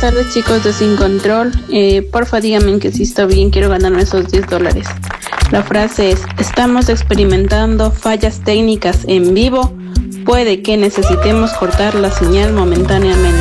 tardes, chicos de Sin Control. Porfa, díganme que si está bien, quiero ganarme esos $10. La frase es: estamos experimentando fallas técnicas en vivo. Puede que necesitemos cortar la señal momentáneamente.